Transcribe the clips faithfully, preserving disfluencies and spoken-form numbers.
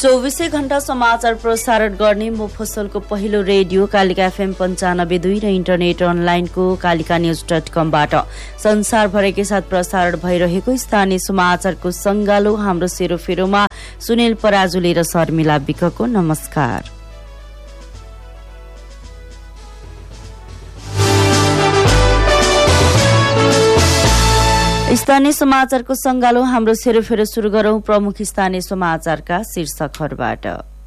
चौबीसै घण्टा समाचार प्रसारण गर्ने मुफसलको पहिलो रेडियो कालिका एफएम पन्चानब्बे दुई र इन्टरनेट अनलाइनको कालिका न्युज डट कमबाट संसारभरकै साथ प्रसारण भइरहेको स्थानीय समाचारको संगालो हाम्रो सेरोफेरोमा सुनिल पराजुली र शर्मिला विकको नमस्कार। स्थानीय समाचारको संगालो हाम्रो सेरोफेरो सुरु गरौं प्रमुख स्थानीय समाचारका शीर्षकहरूबाट।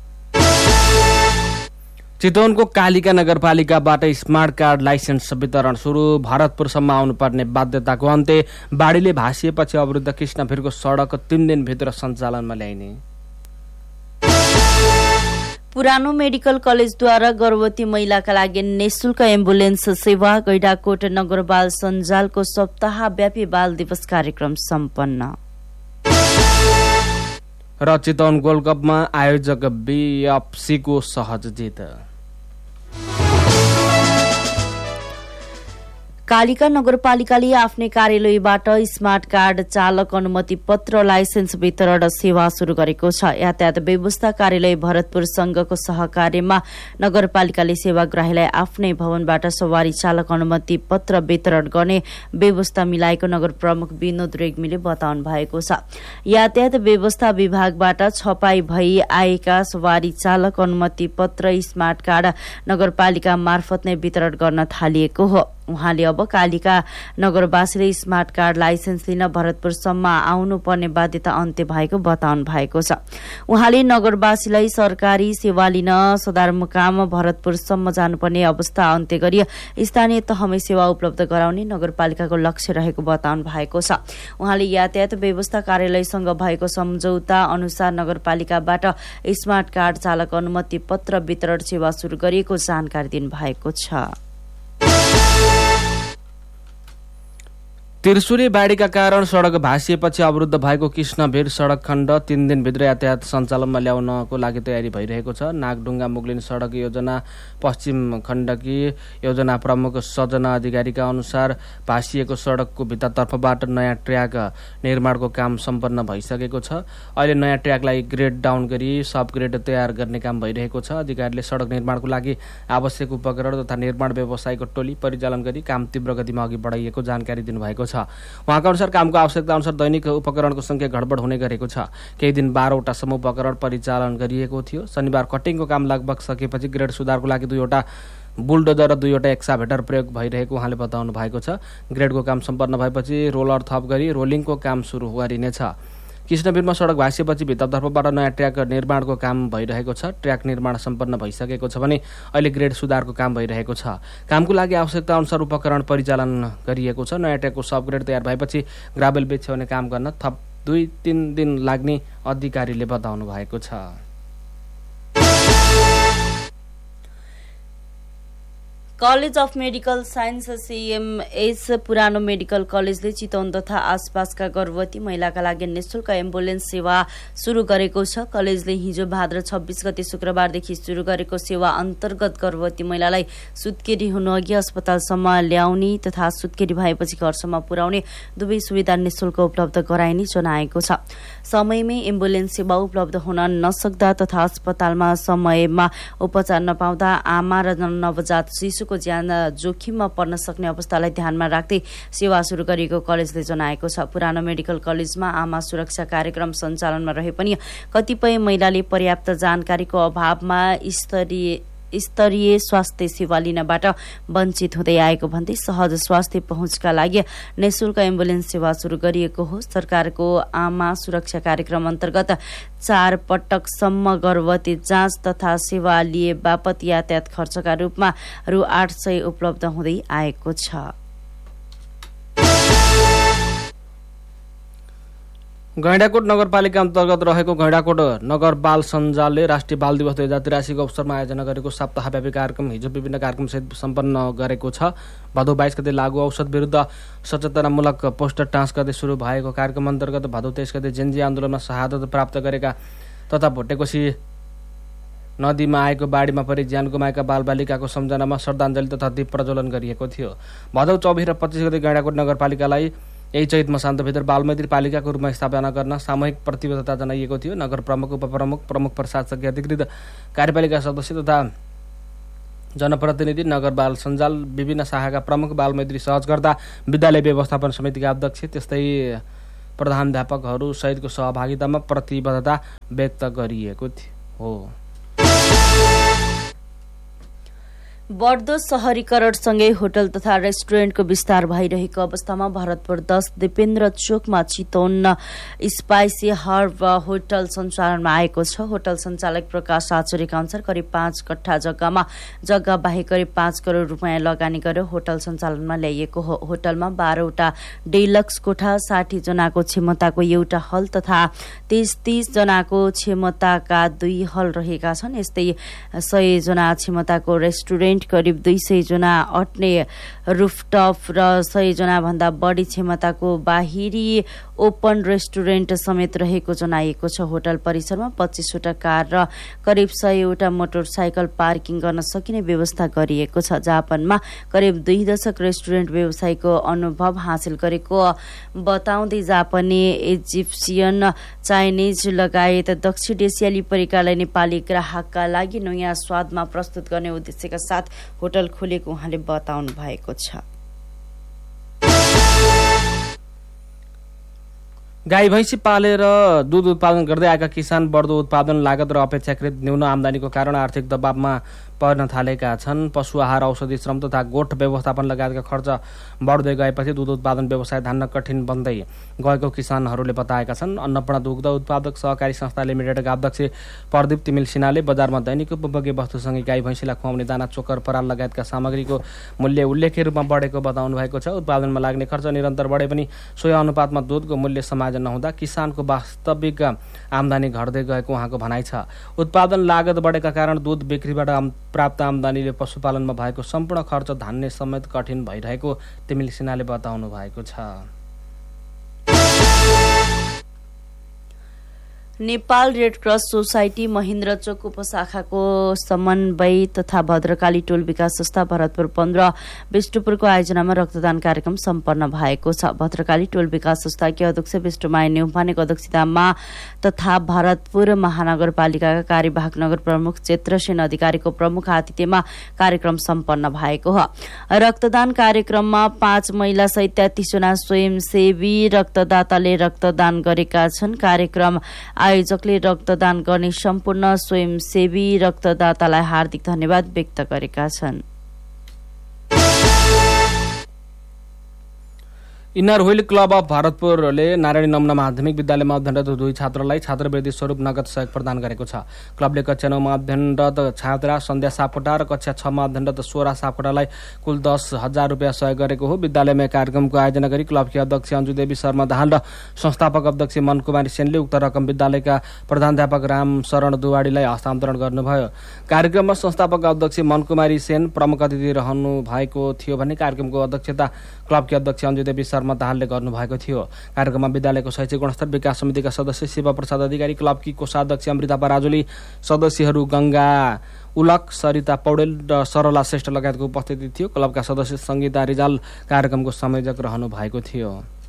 चितवनको कालिका नगरपालिकाबाट स्मार्ट कार्ड लाइसेन्स वितरण सुरु। भरतपुरसम्म आउनुपर्ने बाध्यताको अन्त्य। बाढीले भासिएपछि अवरुद्ध कृष्णभिरको सड़क तीन दिनभित्र सञ्चालनमा ल्याइने। पुरानो मेडिकल कलेजद्वारा गर्भवती महिलाका लागि निशुल्क एम्बुलेन्स सेवा। गैंडाकोट नगर बाल सञ्जालको सप्ताहव्यापी बाल दिवस कार्यक्रम सम्पन्न। र चितवन गोल्डकपमा आयोजक बीएफसीको सहज जित। कालिका नगरपालिकाले आफ्नै कार्यालयबाट स्मार्ट कार्ड चालक अनुमति पत्र लाइसेन्स वितरण सेवा शुरू गरेको छ। यातायात व्यवस्था कार्यालय भरतपुर संघको सहकार्यमा नगरपालिकाले सेवाग्राहीलाई आफ्नै भवनबाट सवारी चालक अनुमति पत्र वितरण गर्ने व्यवस्था मिलाएको नगर प्रमुख विनोद रेग्मीले बताउनु भएको छ। यातायात व्यवस्था विभागबाट छपाई भई आएका सवारी चालक अनुमति पत्र स्मार्ट कार्ड नगरपालिका मार्फत नै वितरण गर्न थालिएको हो। उहाँले अब कालिका नगरवासीले स्मार्ट कार्ड लाइसेन्स लिन भरतपुरसम्म आउनुपर्ने बाध्यता अन्त्य भएको बताउनु भएको छ। उहाँले नगरवासीलाई सरकारी सेवा लिन सदरमुकाम भरतपुरसम्म जानुपर्ने अवस्था अन्त्य गरी स्थानीय तहमै सेवा उपलब्ध गराउने नगरपालिकाको लक्ष्य रहेको बताउनु भएको छ। उहाँले यातायात व्यवस्था कार्यालयसँग भएको सम्झौता अनुसार नगरपालिकाबाट स्मार्ट कार्ड चालक अनुमति पत्र वितरण सेवा शुरू गरिएको जानकारी दिनुभएको छ। त्रिशुली बाढीका कारण सड़क भासिएपछि अवरुद्ध भएको कृष्णभिर सड़क खण्ड तीन दिनभित्र यातायात सञ्चालनमा ल्याउनको लागि तयारी भइरहेको छ। नागढुङ्गा मुगलिन सड़क योजना पश्चिम खण्डकी योजना प्रमुख सजना अधिकारीका अनुसार भासिएको सड़कको भित्तातर्फबाट नयाँ ट्र्याक निर्माणको काम सम्पन्न भइसकेको छ। अहिले नयाँ ट्र्याकलाई ग्रेड डाउन गरी सब ग्रेड तयार गर्ने काम भइरहेको छ। अधिकारीले सड़क निर्माणको लागि आवश्यक उपकरण तथा निर्माण व्यवसायको टोली परिचालन गरी काम तीव्र गतिमा अघि बढाइएको जानकारी दिनुभएको छ। उहाँका अनुसार कामको आवश्यकता अनुसार दैनिक उपकरणको संख्या गडबड हुने गरेको छ। केही दिन बाह्रवटासम्म उपकरण परिचालन गरिएको थियो। शनिबार कटिङको काम लगभग सकेपछि ग्रेड सुधारको लागि दुईवटा बुलडोजर र दुईवटा एक्साभेटर प्रयोग भइरहेको उहाँले बताउनु भएको छ। ग्रेडको काम सम्पन्न भएपछि रोलर थप गरी रोलिङको काम सुरु गरिनेछ। कृष्णभिरमा सड़क भासिएपछि भित्तातर्फबाट नयाँ ट्र्याक निर्माणको काम भइरहेको छ। ट्र्याक निर्माण सम्पन्न भइसकेको छ भने अहिले ग्रेड सुधारको काम भइरहेको छ। कामको लागि आवश्यकता अनुसार उपकरण परिचालन गरिएको छ। नयाँ ट्र्याकको सब ग्रेड तयार भएपछि ग्राभेल बेच्याउने काम गर्न थप दुई तीन दिन लाग्ने अधिकारीले बताउनु भएको छ। College of medical science CMS पुरानो मेडिकल कलेजले चितवन तथा आसपासका गर्भवती महिलाका लागि निशुल्क एम्बुलेन्स सेवा शुरू गरेको छ। कलेजले हिजो भाद्र छब्बीस गते शुक्रबारदेखि शुरू गरेको सेवा अन्तर्गत गर्भवती महिलालाई सुत्केरी हुनुअघि अस्पतालसम्म ल्याउने तथा सुत्केरी भएपछि घरसम्म पुर्याउने दुवै सुविधा निशुल्क उपलब्ध गराइने जनाएको छ। समयमै एम्बुलेन्स सेवा उपलब्ध हुन नसक्दा तथा अस्पतालमा समयमा उपचार नपाउँदा आमा र नवजात शिशु को ज्यान जोखिममा पर्न सक्ने अवस्थालाई ध्यानमा राख्दै सेवा शुरू गरिएको कलेजले जनाएको छ। पुरानो मेडिकल कलेजमा आमा सुरक्षा कार्यक्रम सञ्चालनमा रहे पनि कतिपय महिलाले पर्याप्त जानकारीको अभावमा स्तरीय स्तरीय स्वास्थ्य सेवा लिनबाट वञ्चित हुँदै आएको भन्दै सहज स्वास्थ्य पहुँचका लागि निशुल्क एम्बुलेन्स सेवा शुरू गरिएको हो। सरकारको आमा सुरक्षा कार्यक्रम अन्तर्गत चार पटकसम्म गर्भवती जाँच तथा सेवा लिए बापत यातायात खर्चका रूपमा रु आठ सय उपलब्ध हुँदै आएको छ। गैंडाकोट नगरपालिका अन्तर्गत रहेको गैंडाकोट नगर बाल सञ्जालले राष्ट्रिय बाल दिवस दुई हजार तिरासीको अवसरमा आयोजना गरेको सप्ताहव्यापी कार्यक्रम हिजो विभिन्न कार्यक्रमसहित सम्पन्न गरेको छ। भदौ बाइस गते लागू औषध विरुद्ध सचेतनामूलक पोस्टर टाँस गर्दै शुरू भएको कार्यक्रम अन्तर्गत भदौ तेइस गते जेन्जी आन्दोलनमा शहादत प्राप्त गरेका तथा भोटेकोशी नदीमा आएको बाढीमा परि ज्यान गुमाएका बालबालिकाको सम्झनामा श्रद्धाञ्जली तथा दीप प्रज्वलन गरिएको थियो। भदौ चौबिस र पच्चीस गते गैंडाकोट नगरपालिकालाई यही चैत मसान्तभित्र बालमैत्री पालिकाको रूपमा स्थापना गर्न सामूहिक प्रतिबद्धता जनाइएको थियो। नगर प्रमुख, उपप्रमुख, प्रमुख प्रशासकीय अधिकृत कार्यपालिका सदस्य तथा जनप्रतिनिधि, नगर बाल सञ्जाल, विभिन्न शाखाका प्रमुख, बालमैत्री सहजकर्ता, विद्यालय व्यवस्थापन समितिका अध्यक्ष, त्यस्तै प्रधानाध्यापकहरू सहितको सहभागितामा प्रतिबद्धता व्यक्त गरिएको हो। बढ्दो शहरीकरणसँगै होटल तथा रेस्टुरेन्टको विस्तार भइरहेको अवस्थामा भरतपुर दस दिपेन्द्र चोकमा चितवन स्पाइसी हर्ब होटल सञ्चालनमा आएको छ। होटल सञ्चालक प्रकाश आचार्यका अनुसार करिब पाँच कट्ठा जग्गामा जग्गा बाहेक करिब पाँच करोड़ रुपियाँ लगानी गरेर होटल सञ्चालनमा ल्याइएको हो। होटलमा बाह्रवटा डेलक्स कोठा, साठी जनाको क्षमताको एउटा हल तथा तीस तीस जनाको क्षमताका दुई हल रहेका छन्। यस्तै सय जना क्षमताको रेस्टुरेन्ट, करिब दुई सय जना अट्ने रुफटप र सय जना भन्दा बढी क्षमताको बाहिरी ओपन रेस्टुरेन्ट समेत रहेको जनाइएको छ। होटल परिसरमा पच्चीसवटा कार र करिब सयवटा मोटरसाइकल पार्किङ गर्न सकिने व्यवस्था गरिएको छ। जापानमा करिब दुई दशक रेस्टुरेन्ट व्यवसायको अनुभव हासिल गरेको बताउँदै जापानी, इजिप्सियन, चाइनिज लगायत दक्षिण एसियाली परिकारलाई नेपाली ग्राहकका लागि नयाँ स्वादमा प्रस्तुत गर्ने उद्देश्यका साथ होटल खोलेको उहाँले बताउनु भएको छ। गाई भैँसी पालेर दूध उत्पादन गर्दै आएका किसान बढ्दो उत्पादन लागत र अपेक्षाकृत न्यून आमदानीको कारण आर्थिक दबावमा पर्न थालेका छन्। पशु आहार, औषधि, श्रम तथा गोठ व्यवस्थापन लगायतका खर्च बढ्दै गएपछि दूध उत्पादन व्यवसाय धान्न कठिन बन्दै गएको किसानहरूले बताएका छन्। अन्नपूर्ण दुग्ध उत्पादक सहकारी संस्था लिमिटेडका अध्यक्ष प्रदीप तिमिल सिन्हाले बजारमा दैनिक उपभोग्य वस्तुसँगै गाई भैँसीलाई खुवाउने दाना, चोकर, पराल लगायतका सामग्रीको मूल्य उल्लेख्य रूपमा बढेको बताउनु भएको छ। उत्पादनमा लाग्ने खर्च निरन्तर बढे पनि सोही अनुपातमा दूधको मूल्य समायोजन नहुँदा किसानको वास्तविक आमदानी घट्दै गएको उहाँको भनाइ छ। उत्पादन लागत बढेका कारण दूध बिक्रीबाट प्राप्त आमदानीले पशुपालनमा भएको सम्पूर्ण खर्च धान्ने समेत कठिन भइरहेको तिमिल सिन्हाले बताउनु भएको छ। Nepal red cross society Mahendra चोक उपशाखाको समन्वय तथा भद्रकाली टोल विकास संस्था भरतपुर पन्ध्र विष्णुपुरको आयोजनामा रक्तदान कार्यक्रम सम्पन्न भएको छ। भद्रकाली टोल विकास संस्थाकी अध्यक्ष विष्णुमाया न्यौपानेको अध्यक्षतामा तथा भरतपुर महानगरपालिकाका कार्यवाहक नगर प्रमुख चेत्रसेन अधिकारीको प्रमुख आतिथ्यमा कार्यक्रम सम्पन्न भएको हो। रक्तदान कार्यक्रममा पाँच महिला सहित तेत्तीस जना स्वयंसेवी रक्तदाताले रक्तदान गरेका छन्। कार्यक्रम आयोजकले रक्तदान गर्ने सम्पूर्ण स्वयंसेवी रक्तदातालाई हार्दिक धन्यवाद व्यक्त गरेका छन्। Inner wheel club of भरतपुरले Narayani नमुना माध्यमिक विद्यालयमा अध्ययनरत दुई छात्रलाई छात्रवृत्ति स्वरूप नगद सहयोग प्रदान गरेको छ। क्लबले कक्षा नौमा अध्ययनरत छात्रा सन्ध्या सापकोटा र कक्षा छमा अध्ययनरत सोह्र सापकोटालाई कुल दस हजार रुपियाँ सहयोग गरेको हो। विद्यालयमा कार्यक्रमको आयोजना गरी क्लबकी अध्यक्ष अन्जुदेवी शर्मा दाहाल र संस्थापक अध्यक्ष मनकुमारी सेनले उक्त रकम विद्यालयका प्रधानाध्यापक राम शरण दुवाडीलाई हस्तान्तरण गर्नुभयो। कार्यक्रममा संस्थापक अध्यक्ष मनकुमारी सेन प्रमुख अतिथि रहनु भएको थियो भने कार्यक्रमको अध्यक्षता क्लबकी अध्यक्ष अन्जुदेवी शर्मा दाहालले गर्नुभएको थियो। कार्यक्रममा विद्यालयको शैक्षिक गुणस्तर विकास समितिका सदस्य शिव प्रसाद अधिकारी, क्लबकी कोषाध्यक्ष अमृता पराजुली, सदस्यहरू गंगा उलक, सरिता पौडेल र सरला श्रेष्ठ लगायतको उपस्थिति थियो। क्लबका सदस्य संगीता रिजाल कार्यक्रमको संयोजक रहनु भएको थियो।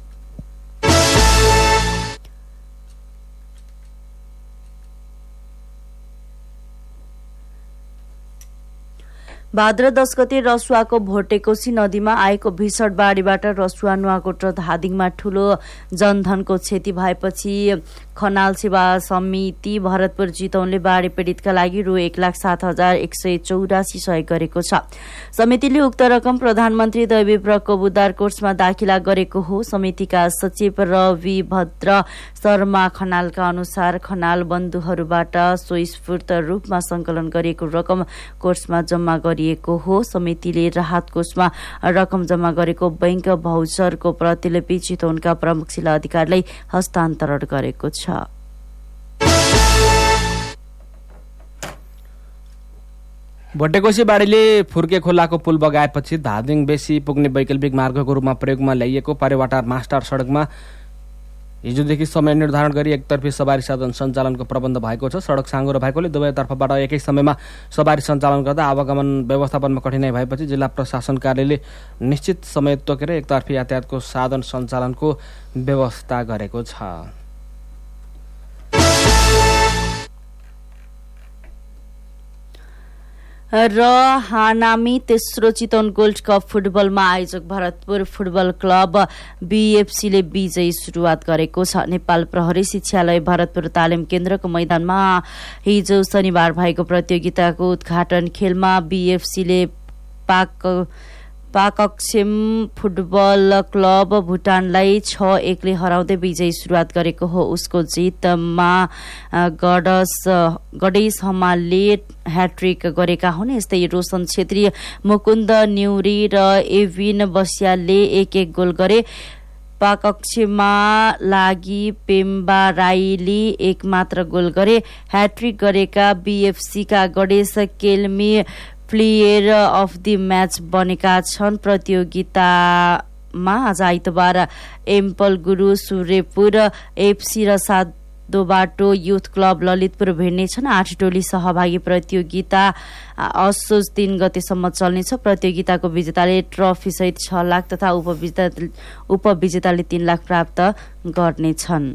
भाद्र दश गते रसुवाको भोटेकोशी नदीमा आएको भीषण बाढीबाट रसुवा, नुवाकोट र धादिङमा ठूलो जनधनको क्षति भएपछि खनाल सेवा समिति भरतपुर चितवनले बाढी पीड़ितका लागि रु एक लाख सात हजार एक सय चौरासी सहयोग गरेको छ। समितिले उक्त रकम प्रधानमन्त्री दैवी प्रकोप उद्धार कोषमा दाखिला गरेको हो। समितिका सचिव रवि भद्र शर्मा खनालका अनुसार खनाल बन्धुहरूबाट स्वस्फूर्त रूपमा संकलन गरिएको रकम कोषमा जम्मा गरिएको हो। समितिले राहत कोषमा रकम जम्मा गरेको बैंक भाउचरको प्रतिलिपि चितवनका प्रमुख जिल्ला अधिकारीलाई हस्तान्तरण गरेको छ। भोटेकोशी बाढीले फुर्के खोलाको पुल बगाएपछि धादिङ बेसी पुग्ने वैकल्पिक मार्गको रूपमा प्रयोगमा ल्याइएको परेवाटार मास्टर सड़कमा हिजोदेखि समय निर्धारण गरी एकतर्फी सवारी साधन सञ्चालनको प्रबन्ध भएको छ। सडक साँघुरो भएकोले दुवैतर्फबाट एकै समयमा सवारी सञ्चालन गर्दा आवागमन व्यवस्थापनमा कठिनाइ भएपछि जिल्ला प्रशासन कार्यालयले निश्चित समय तोकेर एकतर्फी यातायातको साधन सञ्चालनको व्यवस्था गरेको छ। र हानामी तेस्रो चितवन गोल्ड कप फुटबलमा आयोजक भरतपुर फुटबल क्लब बीएफसीले विजयी सुरुवात गरेको छ। नेपाल प्रहरी शिक्षालय भरतपुर तालिम केन्द्रको मैदानमा हिजो शनिबार भएको प्रतियोगिताको उद्घाटन खेलमा बीएफसीले पाक पाकक्षेम फुटबल क्लब भुटानलाई छ एकले हराउँदै विजयी सुरुवात गरेको हो। उसको जितमा गडस गणेश हमालले ह्याट्रिक गरेका हुन्। यस्तै रोशन छेत्री, मुकुन्द न्युरी र एभिन बस्यालले एक एक गोल गरे। पाकक्षमा लागि पेम्बा राईले एक मात्र गोल गरे। ह्याट्रिक गरेका बीएफसीका Ganesh केल्मी player of the match बनेका छन्। प्रतियोगितामा आज आइतबार एम्पल गुरु सूर्यपुर एफसी र सातो बाटो युथ क्लब ललितपुर भिड्नेछन्। आठ टोली सहभागी प्रतियोगिता असोज तीन गतेसम्म चल्नेछ। प्रतियोगिताको विजेताले ट्रफी सहित छ लाख तथा उपविजेता उपविजेताले तीन लाख प्राप्त गर्नेछन्।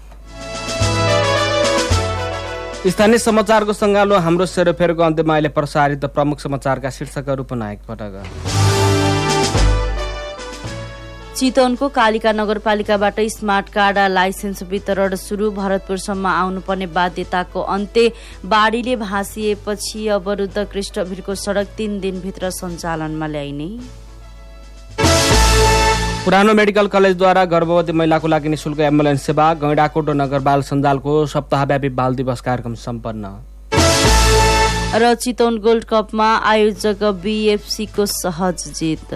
स्थानीय समाचारको सङ्गालो हाम्रो सेरोफेरोको अन्त्यमा अहिले प्रसारित प्रमुख समाचारका शीर्षकहरू पुनः एकपटक। चितवनको कालिका नगरपालिकाबाट स्मार्ट कार्ड लाइसेन्स वितरण सुरु। भरतपुरसम्म आउनुपर्ने बाध्यताको अन्त्य। बाढीले भाँसिएपछि अवरुद्ध कृष्णभिरको सडक तीन दिनभित्र सञ्चालनमा ल्याइने। पुरानो मेडिकल कलेजद्वारा गर्भवती महिलाको लागि निःशुल्क एम्बुलेन्स सेवा। गैंडाकोट नगर बाल सञ्जालको सप्ताहव्यापी बाल दिवस कार्यक्रम सम्पन्न। र चितवन गोल्ड कपमा आयोजक बीएफसीको सहज जित।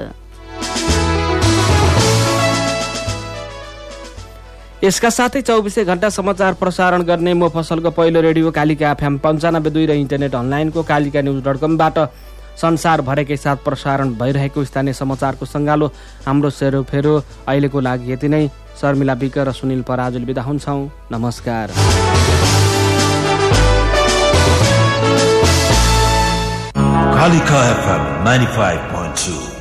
यसका साथै चौबिसै घण्टा समाचार प्रसारण गर्ने मोफसलको पहिलो रेडियो कालिका एफएम पन्चानब्बे दुई र इन्टरनेट अनलाइनको कालिका न्युज डट कमबाट संसारभरकै साथ प्रसारण भइरहेको स्थानीय समाचारको सङ्गालो हाम्रो सेरोफेरो अहिलेको लागि यति नै। शर्मिला बिक र सुनिल पराजुली बिदा हुन्छौँ। नमस्कार। Kalika F M ninety-five point two